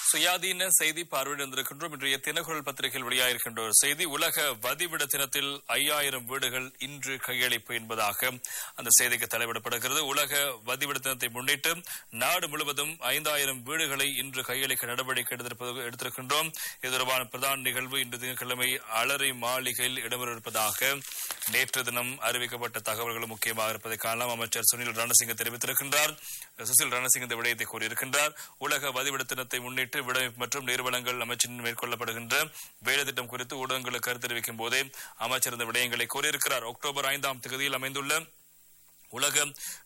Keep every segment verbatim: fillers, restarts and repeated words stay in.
சுயாதீன செய்தி பார்வையிட்டிருக்கின்றோம். இன்றைய தினக்குரல் பத்திரிகையில் வெளியாகிருக்கின்ற ஒரு செய்தி, உலக வதிவிட தினத்தில் ஐயாயிரம் வீடுகள் இன்று கையளிப்பு என்பதாக அந்த செய்திக்கு தலையிடப்படுகிறது. உலக வதிவிட தினத்தை முன்னிட்டு நாடு முழுவதும் ஐந்தாயிரம் வீடுகளை இன்று கையளிக்க நடவடிக்கை எடுத்திருக்கின்றோம். இது தொடர்பான பிரதான நிகழ்வு இன்று திங்கட்கிழமை அலரி மாளிகையில் இடம்பெறவிருப்பதாக நேற்று தினம் அறிவிக்கப்பட்ட தகவல்கள் முக்கியமாக இருப்பதை காணலாம். அமைச்சர் சுனில் ரணசிங்க தெரிவித்திருக்கின்றார். சுசில் ரணசிங்க இந்த விடயத்தை கூறியிருக்கின்றார். உலக வதிவிட தினத்தை முன்னிட்டு விடமைப்பு மற்றும் நீர்வளங்கள் அமைச்சின் மேற்கொள்ளப்படுகின்ற வேலை திட்டம் குறித்து ஊடகங்களுக்கு கருத்து தெரிவிக்கும் போதே அமைச்சர் இந்த விடயங்களை கூறியிருக்கிறார். அக்டோபர் ஐந்தாம் தேதியில் அமைந்துள்ள உலக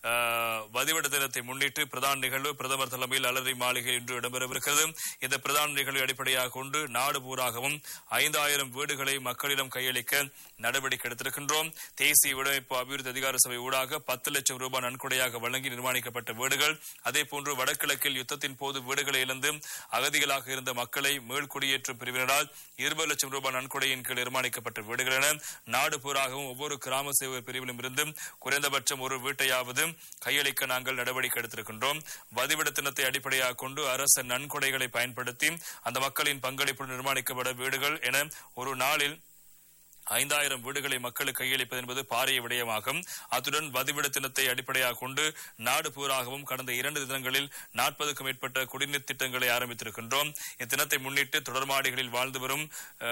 வதிவிட தினத்தை முன்னிட்டு பிரதான நிகழ்வு பிரதமர் தலைமையில் அலரி மாளிகை இன்று இடம்பெறவிருக்கிறது. இந்த பிரதான நிகழ்வை அடிப்படையாக கொண்டு நாடு பூராகவும் ஐந்தாயிரம் வீடுகளை மக்களிடம் கையளிக்க நடவடிக்கை எடுத்திருக்கின்றோம். தேசிய வீடமைப்பு அபிவிருத்தி அதிகார சபை ஊடாக பத்து லட்சம் ரூபாய் நன்கொடையாக வழங்கி நிர்மாணிக்கப்பட்ட வீடுகள், அதே போன்று வடகிழக்கில் யுத்தத்தின் போது வீடுகளை இழந்து அகதிகளாக இருந்த மக்களை மீள்குடியேற்றும் பிரிவினரால் இருபது லட்சம் ரூபாய் நன்கொடையின் கீழ் நிர்மாணிக்கப்பட்ட வீடுகள் என நாடு பூராகவும் ஒவ்வொரு கிராம சேவை பிரிவிலும் இருந்து குறைந்தபட்சம் ஒரு வீட்டையாவது கையளிக்க நாங்கள் நடவடிக்கை எடுத்திருக்கின்றோம். வதிவிட தினத்தை அடிப்படையாக கொண்டு அரசு நன்கொடைகளை பயன்படுத்தி அந்த மக்களின் பங்களிப்பு நிர்மாணிக்கப்பட வீடுகள் என ஒரு நாளில் ஐந்தாயிரம் வீடுகளை மக்களுக்கு கையளிப்பது என்பது பாரிய விடயமாகும். அத்துடன் வதிவிட தினத்தை அடிப்படையாக கொண்டு நாடு பூராகவும் கடந்த இரண்டு தினங்களில் நாற்பதுக்கும் மேற்பட்ட குடிநீர் திட்டங்களை ஆரம்பித்திருக்கின்றோம். இத்தினத்தை முன்னிட்டு தொடர்மாடிகளில் வாழ்ந்து வரும்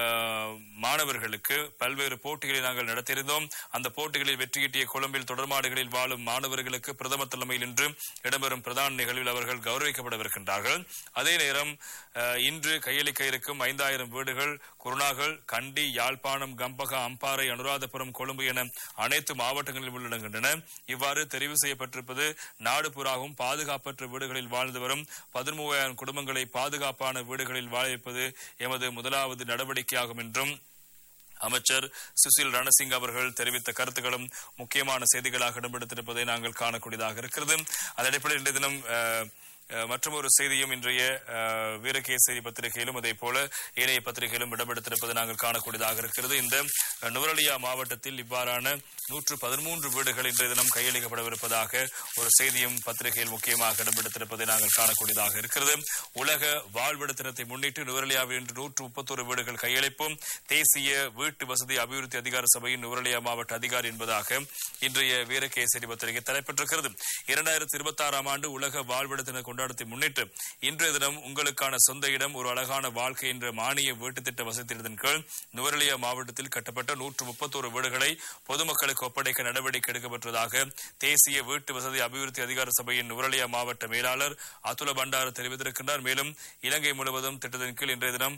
மாணவர்களுக்கு பல்வேறு போட்டிகளை நாங்கள் நடத்தியிருந்தோம். அந்த போட்டிகளில் வெற்றியீட்டிய கொழும்பில் தொடர்மாடிகளில் வாழும் மாணவர்களுக்கு பிரதமர் தலைமையில் இன்று இடம்பெறும் பிரதான நிகழ்வில் அவர்கள் கௌரவிக்கப்படவிருக்கின்றார்கள். அதே நேரம் இன்று கையளிக்க இருக்கும் ஐந்தாயிரம் வீடுகள் குருணாகல், கண்டி, யாழ்ப்பாணம், கம்பா, அம்பாறை, அனுராதபுரம், கொழும்பு என அனைத்து மாவட்டங்களில் உள்ளடங்குகின்றன. இவ்வாறு தெரிவு செய்யப்பட்டிருப்பது நாடு பூராகவும் பாதுகாப்பற்ற வீடுகளில் வாழ்ந்து வரும் பதிமூவாயிரம் குடும்பங்களை பாதுகாப்பான வீடுகளில் வாழ வைப்பது எமது முதலாவது நடவடிக்கையாகும் என்றும் அமைச்சர் சுசில் ரணசிங்க அவர்கள் தெரிவித்த கருத்துக்களும் முக்கியமான செய்திகளாக இடம்பெடுத்திருப்பதை நாங்கள் காணக்கூடியதாக இருக்கிறது. அதன் அடிப்படையில் இன்றைய தினம் மற்றும் ஒரு செய்தியும் இன்றைய வீரகேசரி பத்திரிகையிலும் அதே போல ஏனைய பத்திரிகையிலும் இடம்பெடுத்திருப்பதை நாங்கள் காணக்கூடியதாக இருக்கிறது. இந்த நுவரெலியா மாவட்டத்தில் இவ்வாறான நூற்று பதிமூன்று வீடுகள் இன்றைய தினம் கையளிக்கப்படவிருப்பதாக ஒரு செய்தியும் பத்திரிகையில் முக்கியமாக இடம்பெடுத்திருப்பதை நாங்கள் காணக்கூடியதாக இருக்கிறது. உலக வாழ்விட தினத்தை முன்னிட்டு நுவரெலியாவில் இன்று நூற்று முப்பத்தோரு வீடுகள் கையளிப்பும் தேசிய வீட்டு வசதி அபிவிருத்தி அதிகார சபையின் நுவரெலியா மாவட்ட அதிகாரி என்பதாக இன்றைய வீரகேசரி பத்திரிகை தலைப்பெற்றிருக்கிறது. இரண்டாயிரத்தி இருபத்தி ஆறாம் ஆண்டு உலக வாழ்விட தின கொண்டாட்டத்தை முன்னிட்டு இன்றைய தினம் உங்களுக்கான சொந்த இடம் ஒரு அழகான வாழ்க்கை என்ற மானிய வீட்டு திட்ட வசதியின் கீழ் நுவரெலியா மாவட்டத்தில் கட்டப்பட்ட நூற்று முப்பத்தோரு வீடுகளை பொதுமக்களுக்கு ஒப்படைக்க நடவடிக்கை எடுக்கப்பட்டுள்ளதாக தேசிய வீட்டு வசதி அபிவிருத்தி அதிகார சபையின் நுவரெலியா மாவட்ட மேலாளர் அதுல பண்டார தெரிவித்திருக்கின்றார். மேலும் இலங்கை முழுவதும் திட்டத்தின் கீழ் இன்றைய தினம்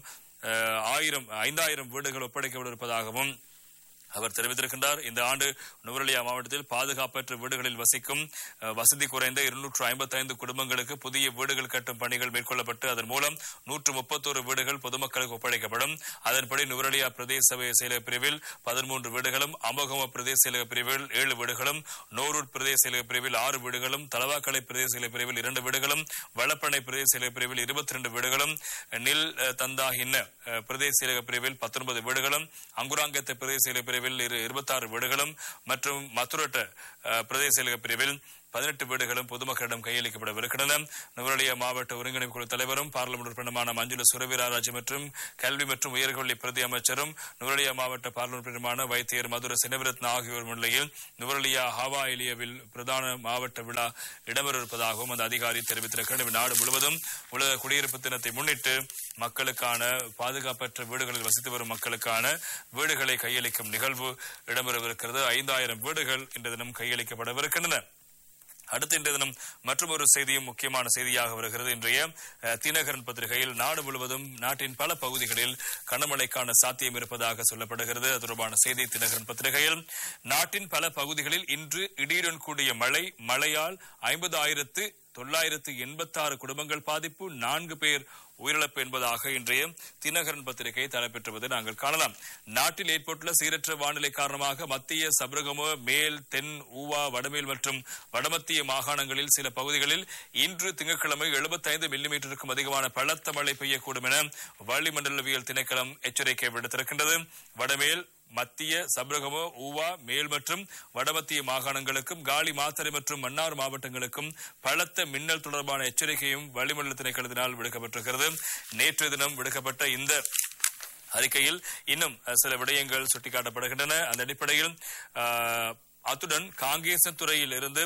ஆயிரம் ஐந்தாயிரம் வீடுகள் ஒப்படைக்கப்பட்டிருப்பதாகவும் அவர் தெரிவித்திருக்கின்றார். இந்த ஆண்டு நுவரெலியா மாவட்டத்தில் பாதுகாப்பற்ற வீடுகளில் வசிக்கும் வசதி குறைந்த இருநூற்று ஐம்பத்தி ஐந்து குடும்பங்களுக்கு புதிய வீடுகள் கட்டும் பணிகள் மேற்கொள்ளப்பட்டு அதன் மூலம் நூற்று முப்பத்தோரு வீடுகள் பொதுமக்களுக்கு ஒப்படைக்கப்படும். அதன்படி நுவரெலியா பிரதேச சபை செயலக பிரிவில் பதிமூன்று வீடுகளும், அமோகம பிரதேச செயலக பிரிவில் ஏழு வீடுகளும், நோரூர் பிரதேச செயலக பிரிவில் ஆறு வீடுகளும், தலவாக்கலை பிரதேச செயலக பிரிவில் இரண்டு வீடுகளும், வளப்பனை பிரதேச செயலக பிரிவில் இருபத்தி இரண்டு வீடுகளும், நில் தந்தாஹின்ன பிரதேச செயலக பிரிவில் பத்தொன்பது வீடுகளும், அங்குராங்கத்த பிரதேச செயலக பிரிவில் இருபத்தி ஆறு வீடுகளும் மற்றும் மதுரட்ட பிரதேச செயலக பிரிவில் பதினெட்டு வீடுகளும் பொதுமக்களிடம் கையளிக்கப்படவிருக்கின்றன. நுவரெலியா மாவட்ட ஒருங்கிணைப்பு குழு தலைவரும் பார்லிமெண்ட் உறுப்பினருமான மஞ்சுள சுரவீராராஜ் மற்றும் கல்வி மற்றும் உயர்கல்வி பிரதி அமைச்சரும் நுவரெலியா மாவட்ட பார்லிமெண்ட் உறுப்பினருமான வைத்தியர் மதுர சினவிரத்ன ஆகியோர் முன்னிலையில் நுவரெலியா ஹாவா எலியாவில் பிரதான மாவட்ட விழா இடம்பெறவிருப்பதாகவும் அந்த அதிகாரி தெரிவித்திருக்கிறார். நாடு முழுவதும் உலக குடியிருப்பு தினத்தை முன்னிட்டு மக்களுக்கான பாதுகாப்பற்ற வீடுகளில் வசித்து வரும் மக்களுக்கான வீடுகளை கையளிக்கும் நிகழ்வு இடம்பெறவிருக்கிறது. ஐந்தாயிரம் வீடுகள் இந்த தினம் கையளிக்கப்படவிருக்கின்றன. அடுத்த இன்றைய தினம் மற்றொரு செய்தியும் முக்கியமான செய்தியாக வருகிறது. இன்றைய தினகரன் பத்திரிகையில் நாடு முழுவதும் நாட்டின் பல பகுதிகளில் கனமழைக்கான சாத்தியம் இருப்பதாக சொல்லப்படுகிறது. அது தொடர்பான செய்தி தினகரன் பத்திரிகையில் நாட்டின் பல பகுதிகளில் இன்று இடியுடன் கூடிய மழை, மழையால் ஐம்பது ஆயிரத்து தொள்ளாயிரத்து எண்பத்தி ஆறு குடும்பங்கள் பாதிப்பு, நான்கு பேர் உயிரிழப்பு என்பதாக இன்றைய தினகரன் பத்திரிகை தலைப்பெற்றுவதை நாங்கள் காணலாம். நாட்டில் ஏற்பட்டுள்ள சீரற்ற வானிலை காரணமாக மத்திய சபரகம, மேல், தென், ஊவா, வடமேல் மற்றும் வடமத்திய மாகாணங்களில் சில பகுதிகளில் இன்று திங்கட்கிழமை எழுபத்தி ஐந்து மில்லிமீட்டருக்கும் அதிகமான பலத்த மழை பெய்யக்கூடும் என வளிமண்டலவியல் திணைக்களம் எச்சரிக்கை விடுத்திருக்கின்றது. வடமேல் மத்திய சப்ரகமோ ஊவா மேல் மற்றும் வடமத்திய மாகாணங்களுக்கும் காலி மாத்தறை மற்றும் மன்னார் மாவட்டங்களுக்கும் பலத்த மின்னல் தொடர்பான எச்சரிக்கையும் வளிமண்டல திணைக்களத்தினால் விடுக்கப்பட்டிருக்கிறது. நேற்று தினம் விடுக்கப்பட்ட இந்த அறிக்கையில் இன்னும் சில விடயங்கள் சுட்டிக்காட்டப்படுகின்றன. அந்த அடிப்படையில் அத்துடன் காங்கேசன்துறையில் இருந்து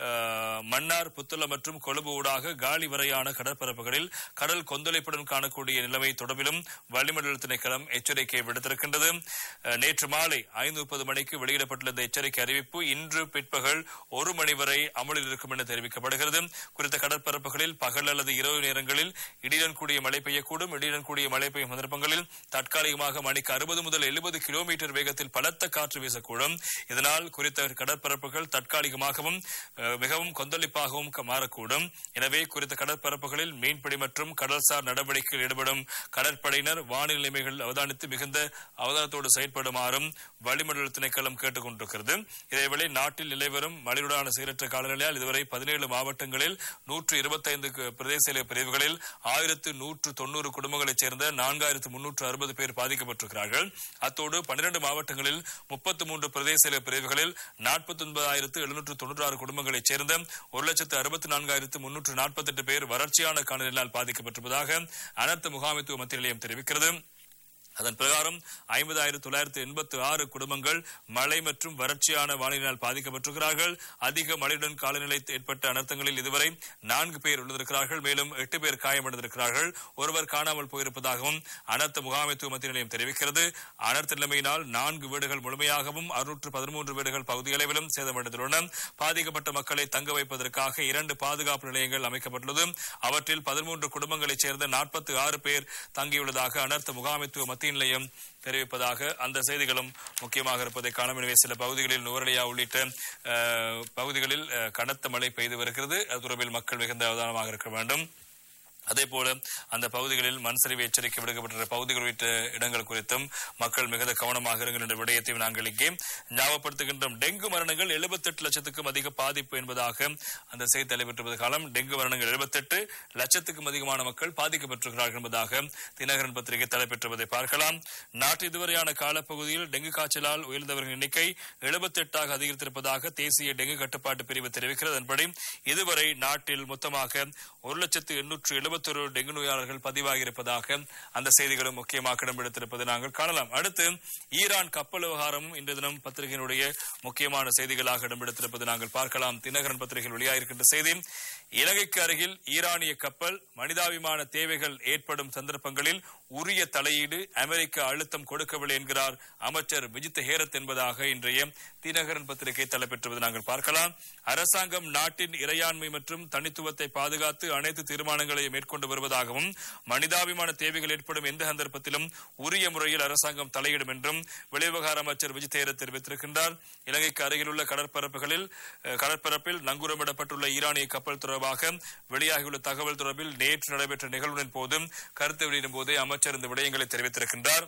மன்னார் புத்தளம் மற்றும் கொழும்பு ஊடாக காலி வரையான கடற்பரப்புகளில் கடல் கொந்தளிப்புடன் காணக்கூடிய நிலைமை தொடர்பிலும் வளிமண்டல திணைக்களம் எச்சரிக்கை விடுத்திருக்கின்றது. நேற்று மாலை ஐந்து முப்பது மணிக்கு வெளியிடப்பட்டுள்ள இந்த எச்சரிக்கை அறிவிப்பு இன்று பிற்பகல் ஒரு மணி வரை அமலில் இருக்கும் என தெரிவிக்கப்படுகிறது. குறித்த கடற்பரப்புகளில் பகல் அல்லது இரவு நேரங்களில் இடியுடன் கூடிய மழை பெய்யக்கூடும். இடியுடன் கூடிய மழை பெய்யும் சந்தர்ப்பங்களில் தற்காலிகமாக மணிக்கு அறுபது முதல் எழுபது கிலோமீட்டர் வேகத்தில் பலத்த காற்று வீசக்கூடும். இதனால் குறித்த கடற்பரப்புகள் தற்காலிகமாகவும் மிகவும் கொந்தளிப்பாகவும் மாறக்கூடும். எனவே குறித்த கடற்பரப்புகளில் மீன்பிடி மற்றும் கடல்சார் நடவடிக்கையில் ஈடுபடும் கடற்படையினர் வானிலை நிலைமைகள் அவதானித்து மிகுந்த அவதானத்தோடு செயற்படுமாறும் வளிமண்டல திணைக்களம் கேட்டுக் கொண்டிருக்கிறது. இதேவேளை நாட்டில் நிலைவரும் மழையுடான சீரற்ற காலநிலையால் இதுவரை பதினேழு மாவட்டங்களில் நூற்று இருபத்தி ஐந்து பிரதேச பிரிவுகளில் ஆயிரத்து நூற்று தொன்னூறு குடும்பங்களைச் சேர்ந்த நான்காயிரத்து முன்னூற்று அறுபது பேர் பாதிக்கப்பட்டிருக்கிறார்கள். அத்தோடு பன்னிரண்டு மாவட்டங்களில் முப்பத்தி மூன்று பிரதேச பிரிவுகளில் நாற்பத்தி ஒன்பதாயிரத்து எழுநூற்று தொன்னூற்றி ஆறு குடும்பங்களைச் சேர்ந்த ஒரு லட்சத்து அறுபத்தி நான்காயிரத்து முன்னூற்று நாற்பத்தி எட்டு பேர் வறட்சியான காலநிலையால் பாதிக்கப்பட்டிருப்பதாக அனர்த்த முகாமைத்துவ மத்திய நிலையம் தெரிவிக்கிறது. அதன் பிரகாரம் ஐம்பதாயிரத்து தொள்ளாயிரத்து எண்பத்தி ஆறு குடும்பங்கள் மழை மற்றும் வறட்சியான வானிலையால் பாதிக்கப்பட்டிருக்கிறார்கள். அதிக மழையுடன் காலநிலை ஏற்பட்ட அனர்த்தங்களில் இதுவரை நான்கு பேர் உள்ளிருக்கிறார்கள். மேலும் எட்டு பேர் காயமடைந்திருக்கிறார்கள். ஒருவர் காணாமல் போயிருப்பதாகவும் அனர்த்த முகாமைத்துவ மத்திய நிலையம் தெரிவிக்கிறது. அனர்த்த நிலைமையினால் நான்கு வீடுகள் முழுமையாகவும் அறுநூற்று பதிமூன்று வீடுகள் பகுதியளவிலும் சேதமடைந்துள்ளன. பாதிக்கப்பட்ட மக்களை தங்க வைப்பதற்காக இரண்டு பாதுகாப்பு நிலையங்கள் அமைக்கப்பட்டுள்ளது. அவற்றில் பதிமூன்று குடும்பங்களைச் சேர்ந்த நாற்பத்தி ஆறு பேர் தங்கியுள்ளதாக அனர்த்த முகாமைத்துவ நிலையம் தெரிவிப்பதாக அந்த செய்திகளும் முக்கியமாக இருப்பதை காணும். எனவே சில பகுதிகளில் நுவரெலியா உள்ளிட்ட பகுதிகளில் கனத்த மழை பெய்து வருகிறது. அது தொடர்பில் மக்கள் மிகுந்த அவதானமாக இருக்க வேண்டும். அதே போல அந்த பகுதிகளில் மண் சரிவு எச்சரிக்கை விடுக்கப்பட்ட பகுதிகள் உள்ளிட்ட இடங்கள் குறித்தும் மக்கள் மிகுந்த கவனமாக இருங்கள் என்ற விடயத்தையும் நாங்கள் இங்கே ஞாபகப்படுத்துகின்றோம். டெங்கு மரணங்கள் எழுபத்தி எட்டு லட்சத்துக்கும் அதிக பாதிப்பு என்பதாக அந்த செய்தி தலைப்பெற்றிருப்பது காலம். டெங்கு மரணங்கள் எழுபத்தி எட்டு லட்சத்துக்கும் அதிகமான மக்கள் பாதிக்கப்பட்டிருக்கிறார்கள் என்பதாக தினகரன் பத்திரிகை தலைப்பெற்றுவதை பார்க்கலாம். நாட்டு இதுவரையான காலப்பகுதியில் டெங்கு காய்ச்சலால் உயிர்ந்தவர்களின் எண்ணிக்கை எழுபத்தி எட்டாக அதிகரித்திருப்பதாக தேசிய டெங்கு கட்டுப்பாட்டு பிரிவு தெரிவிக்கிறது. அதன்படி இதுவரை நாட்டில் மொத்தமாக ஒரு லட்சத்து எண்ணூற்று எழுபத்தி ஒரு டெங்கு நோயாளர்கள் பதிவாகி இருப்பதாக அந்த செய்திகளும் முக்கியமாக இடம்பெடுத்திருப்பதை நாங்கள் காணலாம். அடுத்து ஈரான் கப்பல் விவகாரமும் இன்று தினம் பத்திரிகையினுடைய முக்கியமான செய்திகளாக இடம்பெடுத்திருப்பதை நாங்கள் பார்க்கலாம். தினகரன் பத்திரிகையில் வெளியாகிருக்கின்ற செய்தி, இலங்கைக்கு அருகில் ஈரானிய கப்பல் மனிதாபிமான தேவைகள் ஏற்படும் சந்தர்ப்பங்களில் உரிய தலையீடு அமெரிக்க அழுத்தம் கொடுக்கவில்லை என்கிறார் அமைச்சர் விஜித் ஹேரத் என்பதாக இன்றைய தினகரன் பத்திரிகை தலைப்பெற்றுவதை நாங்கள் பார்க்கலாம். அரசாங்கம் நாட்டின் இறையாண்மை மற்றும் தனித்துவத்தை பாதுகாத்து அனைத்து தீர்மானங்களையும் மேற்கொண்டு வருவதாகவும் மனிதாபிமான தேவைகள் ஏற்படும் எந்த சந்தர்ப்பத்திலும் உரிய முறையில் அரசாங்கம் தலையிடும் என்றும் வெளிவிவகார அமைச்சர் விஜித் ஹேரத் தெரிவித்திருக்கின்றார். இலங்கைக்கு அருகிலுள்ள கடற்பரப்புகளில் கடற்பரப்பில் நங்கூரமிடப்பட்டுள்ள ஈரானிய கப்பல் தொடர்பாக வெளியாகியுள்ள தகவல் தொடர்பில் நேற்று நடைபெற்ற நிகழ்வின் போது கருத்து வெளியிடும் போதே அமைச்சர் இந்த விடயங்களை தெரிவித்திருக்கின்றார்.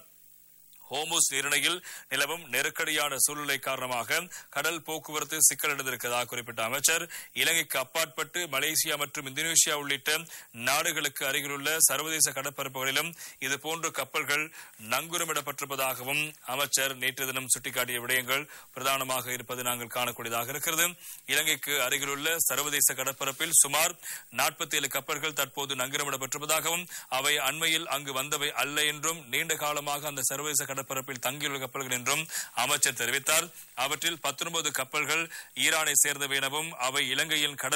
ஹோமுஸ் நீரிணையில் நிலவும் நெருக்கடியான சூழ்நிலை காரணமாக கடல் போக்குவரத்து சிக்கலடைந்திருப்பதாக குறிப்பிட்ட அமைச்சர், இலங்கைக்கு அப்பாற்பட்டு மலேசியா மற்றும் இந்தோனேஷியா உள்ளிட்ட நாடுகளுக்கு அருகிலுள்ள சர்வதேச கடற்பரப்புகளிலும் இதுபோன்ற கப்பல்கள் நங்கூரமிடப்பட்டிருப்பதாகவும் அமைச்சர் நேற்று தினம் சுட்டிக்காட்டிய விடயங்கள் பிரதானமாக இருப்பது நாங்கள் காணக்கூடியதாக இருக்கிறது. இலங்கைக்கு அருகிலுள்ள சர்வதேச கடற்பரப்பில் சுமார் நாற்பத்தி ஏழு கப்பல்கள் தற்போது நங்கூரமிடப்பட்டிருப்பதாகவும் அவை அண்மையில் அங்கு வந்தவை அல்ல என்றும் நீண்ட காலமாக அந்த சர்வதேச கடற்பரப்பில் தங்கியுள்ள கப்பல்கள் என்றும் அமைச்சர் தெரிவித்தார். அவற்றில் பத்தொன்பது கப்பல்கள் ஈரானை சேர்ந்தவை எனவும் அவை இலங்கையின் கடல்